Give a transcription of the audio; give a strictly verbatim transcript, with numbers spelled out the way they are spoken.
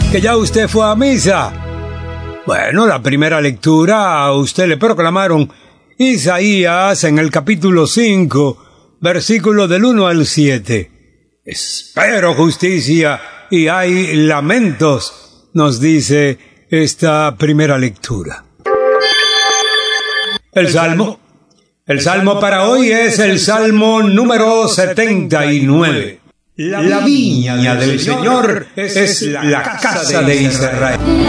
que ya usted fue a misa. Bueno, la primera lectura a usted le proclamaron Isaías en el capítulo cinco, versículos del uno al siete. Espero justicia y hay lamentos, nos dice esta primera lectura. El Salmo. El Salmo para hoy es el Salmo número setenta y nueve. La viña del Señor es la casa de Israel.